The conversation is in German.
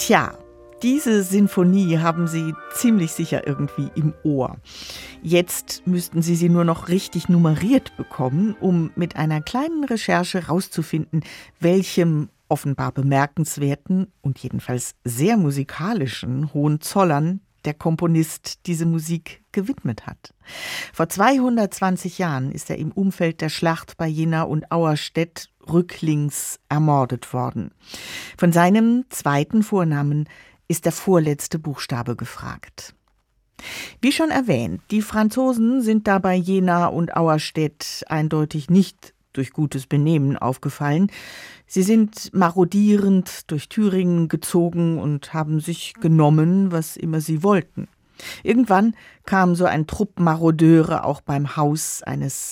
Tja, diese Sinfonie haben Sie ziemlich sicher irgendwie im Ohr. Jetzt müssten Sie sie nur noch richtig nummeriert bekommen, um mit einer kleinen Recherche rauszufinden, welchem offenbar bemerkenswerten und jedenfalls sehr musikalischen Hohenzollern der Komponist diese Musik gewidmet hat. Vor 220 Jahren ist er im Umfeld der Schlacht bei Jena und Auerstedt rücklings ermordet worden. Von seinem zweiten Vornamen ist der vorletzte Buchstabe gefragt. Wie schon erwähnt, die Franzosen sind dabei Jena und Auerstedt eindeutig nicht durch gutes Benehmen aufgefallen. Sie sind marodierend durch Thüringen gezogen und haben sich genommen, was immer sie wollten. Irgendwann kam so ein Trupp Marodeure auch beim Haus eines